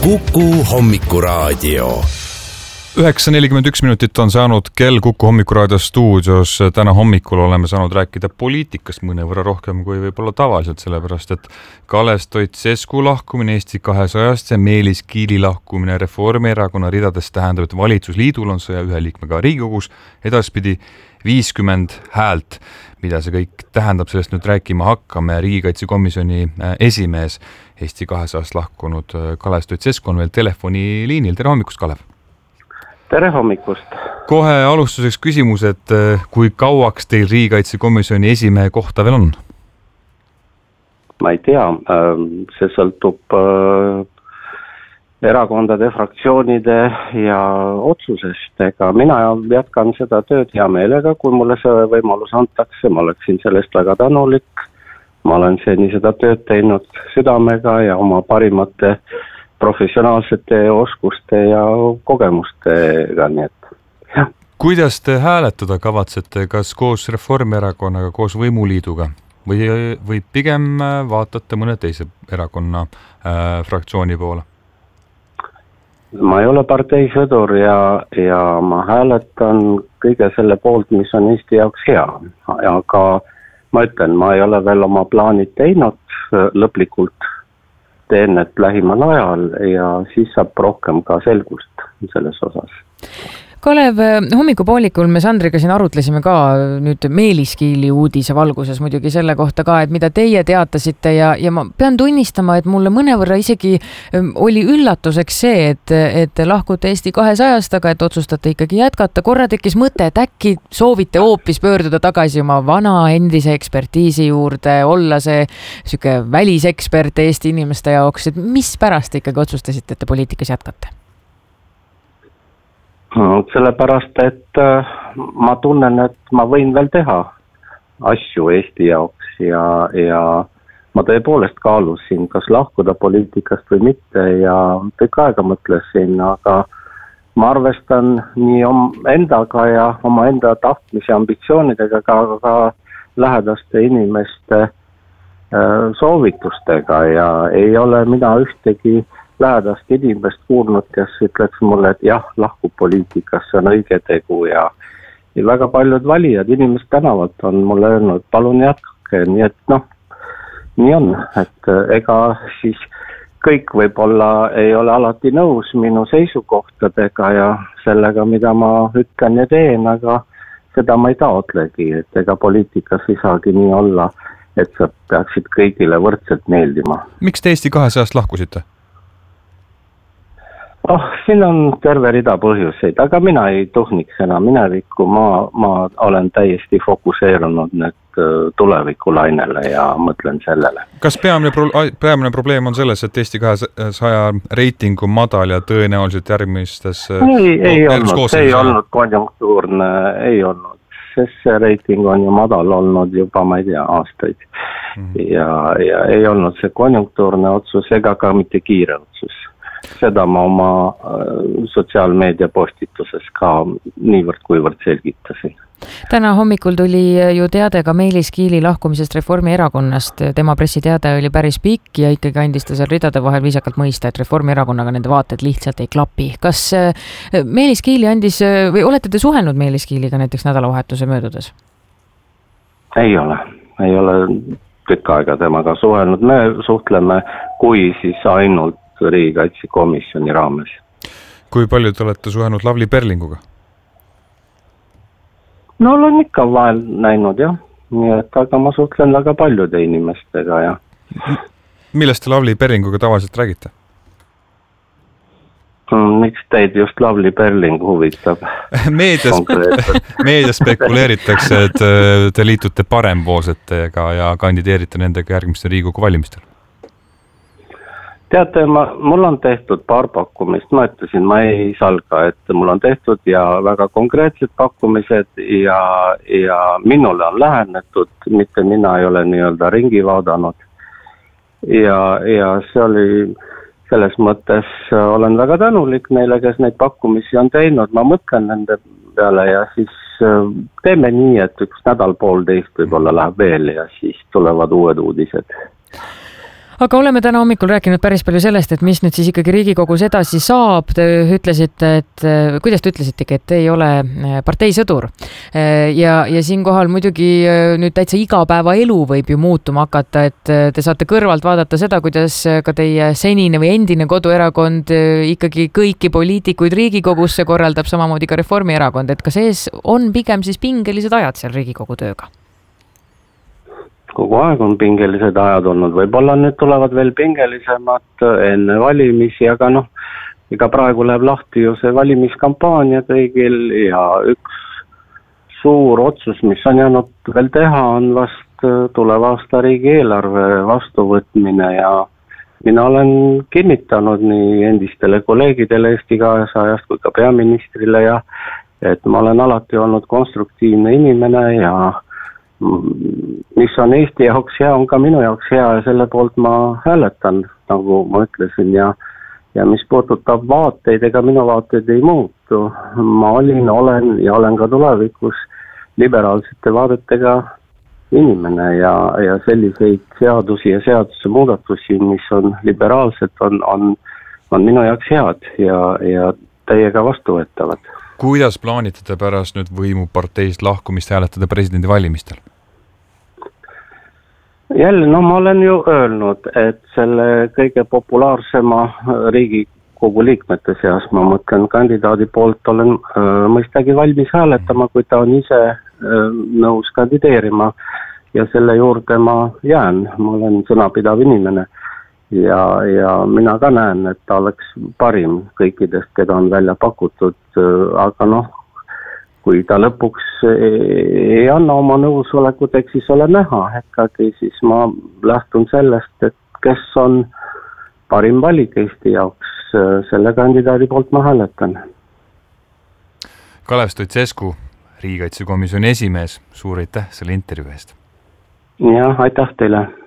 Kuku Hommikuraadio. 9:41 on saanud kell Kuku Hommikuraadio stuudios. Täna hommikul oleme saanud rääkida poliitikast mõnevõrra rohkem kui võib-olla tavaliselt, sellepärast et Kalev Stoicescu lahkumine Eesti 200-st ja Meelis Kiili lahkumine Reformierakonna ridadest tähendab, et valitsusliidul on 101 liikmega Riigikogus edaspidi 50 häält. Mida see kõik tähendab, sellest nüüd rääkima hakkame. Riigikaitsekomisjoni esimees Eesti 200-st lahkunud Kalev Stoicescu on veel telefoniliinil. Tere hommikust, Kalev! Tere hommikust! Kohe alustuseks küsimus, et kui kauaks teil Riigikaitsekomisjoni esimehe kohta veel on? Ma ei tea, see sõltub erakondade, fraktsioonide ja otsusest. Ega mina jätkan seda tööd hea meelega, kui mulle see võimalus antakse. Ma oleksin sellest väga tänulik. Ma olen seni seda tööd teinud südamega ja oma parimate professionaalsete oskuste ja kogemustega, nii et jah. Kuidas te hääletada kavatsete, kas koos Reformierakonnaga, koos Võimuliiduga või pigem vaatate mõne teise erakonna fraktsiooni poole? Ma ei ole parteisõdur ja ma hääletan kõige selle poolt, mis on Eesti jaoks hea. Aga ma ütlen, ma ei ole veel oma plaanid teinud lõplikult. Teen need lähimal ajal ja siis saab rohkem ka selgust selles osas. Kalev, hommikupoolikul me Sandriga siin arutlesime ka nüüd Meelis Kiili uudise valguses muidugi selle kohta ka, et mida teie teatasite ja ma pean tunnistama, et mulle mõnevõrra isegi oli üllatuseks see, et lahkute Eesti 200-st, aga et otsustate ikkagi jätkata. Korra tekkis mõte, et äkki soovite hoopis pöörduda tagasi oma vana endise ekspertiisi juurde, olla see süke välisekspert Eesti inimeste jaoks, et mis pärast ikkagi otsustasite, et te poliitikas jätkate? Sellepärast, et ma tunnen, et ma võin veel teha asju Eesti jaoks ja ma tõepoolest kaalusin, kas lahkuda poliitikast või mitte ja kõik aega mõtlesin, aga ma arvestan nii endaga ja oma enda tahtmise ambitsioonidega ka lähedaste inimeste soovitustega ja ei ole mina ühtegi lähedast inimest kuulnud, kes ütleks mulle, et jah, lahkub poliitikas, see on õige tegu ja väga paljud valijad, inimesed tänavalt on mulle öelnud, palun jätkake, nii et nii on, et ega siis kõik võib-olla ei ole alati nõus minu seisukohtadega ja sellega, mida ma ütlen ja teen, aga seda ma ei taotlegi, et ega poliitikas ei saagi nii olla, et sa peaksid kõigile võrdselt meeldima. Miks te Eesti 200-st lahkusite? Siin on terve rida põhjuseid, aga mina ei tuhniks enam minevikku, ma olen täiesti fokuseerunud nüüd tulevikulainele ja mõtlen sellele. Kas peamine probleem on selles, et Eesti 200 reiting on madal ja tõenäoliselt järgmistes... Ei olnud konjunktuurne, ei olnud, sest see reiting on ju madal olnud juba, ma ei tea, aastaid. Ja ei olnud see konjunktuurne otsus ega ka mitte kiire otsus. Seda ma oma sotsiaalmeedia postituses ka niivõrd kuivõrd selgitasin. Täna hommikul tuli ju teade ka Meelis Kiili lahkumisest Reformierakonnast. Tema pressiteade oli päris pikk ja ikkagi andis ta seal ridade vahel viisakalt mõista, et Reformierakonnaga nende vaated lihtsalt ei klapi. Kas Meelis Kiili andis või olete te suhelnud Meelis Kiiliga näiteks nädalavahetuse möödudes? Ei ole tükk aega temaga suhelnud. Me suhtleme kui siis ainult Riigikaitsekomisjoni raames. Kui palju te olete suhelnud Lavly Perlinguga? No olen ikka vahel näinud, jah. Nii et aga ma suhtlen väga paljude inimestega, jah. Millest te Lavly Perlinguga tavaliselt räägite? Miks teid just Lavly Perling huvitab? Meedias spekuleeritakse, et te liitute parempoolsetega ja kandideerite nendega järgmiste Riigikogu valimistel. Teate, mul on tehtud paar pakkumist, ma ütlesin, ma ei salga, et mul on tehtud ja väga konkreetsed pakkumised ja minule on lähenetud, mitte mina ei ole nii-öelda ringi vaadanud ja see oli selles mõttes, olen väga tänulik neile, kes neid pakkumisi on teinud, ma mõtlen nende peale ja siis teeme nii, et üks nädal poolteist võib-olla läheb veel ja siis tulevad uued uudised. aga oleme täna hommikul rääkinud päris palju sellest, et mis nüüd siis ikkagi Riigikogus edasi saab. Te ütlesite, et kuidas te ütlesitegi, et te ei ole parteisõdur ja siinkohal muidugi nüüd täitsa igapäevaelu võib ju muutuma hakata, et te saate kõrvalt vaadata seda, kuidas ka teie senine või endine koduerakond ikkagi kõiki poliitikuid Riigikogusse korraldab, samamoodi ka Reformierakond, et kas ees on pigem siis pingelised ajad seal Riigikogu tööga? Kogu aeg on pingelised ajad olnud, võib-olla nüüd tulevad veel pingelisemad enne valimisi, aga ega praegu läheb lahti ju see valimiskampaania kõigil ja üks suur otsus, mis on jäänud veel teha, on vast tuleva aasta riigieelarve vastuvõtmine ja mina olen kinnitanud nii endistele kolleegidele Eesti 200-st kui ka peaministrile ja et ma olen alati olnud konstruktiivne inimene ja mis on Eesti jaoks hea, on ka minu jaoks hea ja selle poolt ma hääletan, nagu ma ütlesin ja mis puudutab vaateid, ega minu vaateid ei muutu. Ma olen ja olen ka tulevikus liberaalsete vaadetega inimene ja selliseid seadusi ja seaduse muudatusi, mis on liberaalsed, on minu jaoks head ja täiega vastuvõetavad. Kuidas plaanite te pärast nüüd võimuparteist lahkumist hääletada presidendi valimistel? Jälle, ma olen ju öelnud, et selle kõige populaarsema Riigikogu liikmete seas, ma mõtlen kandidaadi poolt, olen mõistagi valmis hääletama, kui ta on ise nõus kandideerima ja selle juurde ma jään, ma olen sõnapidav inimene. Ja mina ka näen, et ta oleks parim kõikidest, keda on välja pakutud, aga kui ta lõpuks ei anna oma nõusolekut, eks siis ole näha, ikkagi siis ma lähtun sellest, et kes on parim valik Eesti jaoks, selle kandidaadi poolt ma hääletan. Kalev Stoicescu, riigikaitsekomisjoni esimees, suur aitäh selle intervjuu eest. Ja, aitäh teile.